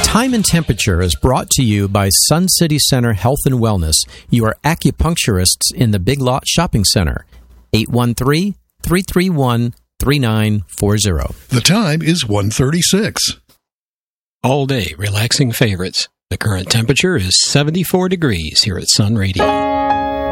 Time and Temperature is brought to you by Sun City Center Health and Wellness, your acupuncturists in the Big Lot Shopping Center. 813-331-3940. The time is 1:36. All day relaxing favorites. The current temperature is 74 degrees here at Sun Radio.